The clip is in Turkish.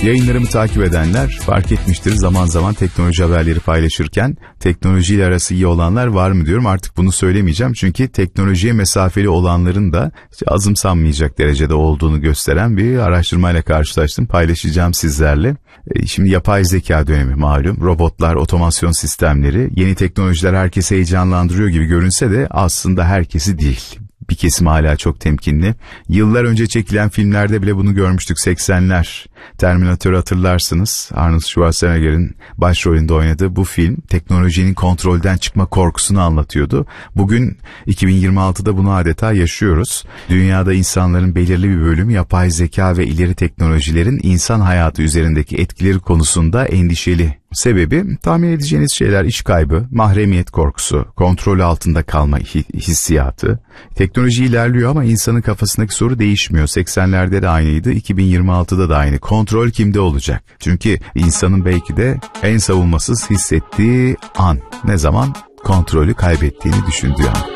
Yayınlarımı takip edenler fark etmiştir, zaman zaman teknoloji haberleri paylaşırken teknolojiyle arası iyi olanlar var mı diyorum. Artık bunu söylemeyeceğim çünkü teknolojiye mesafeli olanların da azımsanmayacak derecede olduğunu gösteren bir araştırmayla karşılaştım. Paylaşacağım sizlerle. Şimdi yapay zeka dönemi malum. Robotlar, otomasyon sistemleri, yeni teknolojiler herkesi heyecanlandırıyor gibi görünse de aslında herkesi değil. Bir kesim hala çok temkinli. Yıllar önce çekilen filmlerde bile bunu görmüştük. 80'ler. Terminator'u hatırlarsınız. Arnold Schwarzenegger'in başrolünde oynadığı bu film teknolojinin kontrolden çıkma korkusunu anlatıyordu. Bugün 2026'da bunu adeta yaşıyoruz. Dünyada insanların belirli bir bölümü yapay zeka ve ileri teknolojilerin insan hayatı üzerindeki etkileri konusunda endişeli. Sebebi tahmin edeceğiniz şeyler: iş kaybı, mahremiyet korkusu, kontrol altında kalma hissiyatı. Teknoloji ilerliyor ama insanın kafasındaki soru değişmiyor. 80'lerde de aynıydı, 2026'da da aynı. Kontrol kimde olacak? Çünkü insanın belki de en savunmasız hissettiği an. Ne zaman? Kontrolü kaybettiğini düşündüğü an.